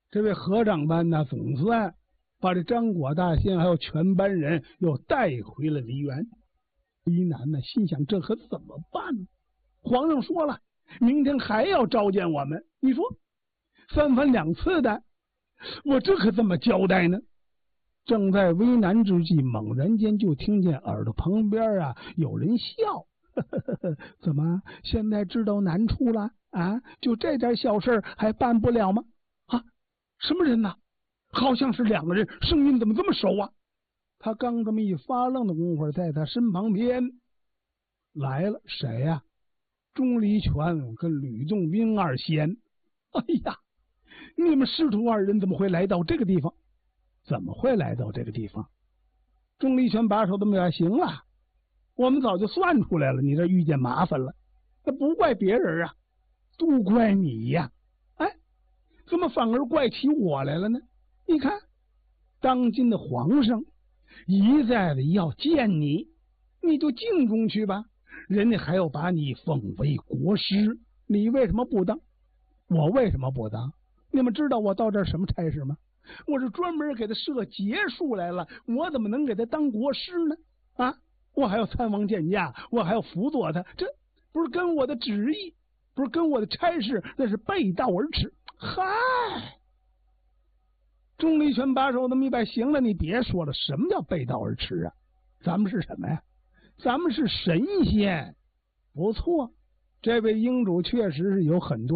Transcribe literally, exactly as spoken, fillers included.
这位河长班呢，总算把这张果大仙还有全班人又带回了梨园。李南呢，心想这可怎么办呢？皇上说了，明天还要召见我们，你说三番两次的，我这可怎么交代呢？正在为难之际，猛然间就听见耳朵旁边啊有人笑，呵呵呵，怎么现在知道难处了啊？就这点小事还办不了吗？啊，什么人呢？好像是两个人，声音怎么这么熟啊？他刚这么一发愣的功夫，在他身旁边来了谁呀、啊？钟离权跟吕洞宾二仙。哎呀，你们师徒二人怎么会来到这个地方？怎么会来到这个地方？钟离权把手这么说，行了，我们早就算出来了，你这遇见麻烦了，那不怪别人啊，都怪你呀！哎，怎么反而怪起我来了呢？你看，当今的皇上一再的要见你，你就进宫去吧，人家还要把你封为国师，你为什么不当？我为什么不当？你们知道我到这儿什么差事吗？我是专门给他设结束来了，我怎么能给他当国师呢？啊，我还要参王见驾，我还要辅佐他，这不是跟我的旨意，不是跟我的差事，那是背道而驰。嗨，钟离权把手那么一摆，行了，你别说了，什么叫背道而驰啊？咱们是什么呀？咱们是神仙。不错，这位英主确实是有很多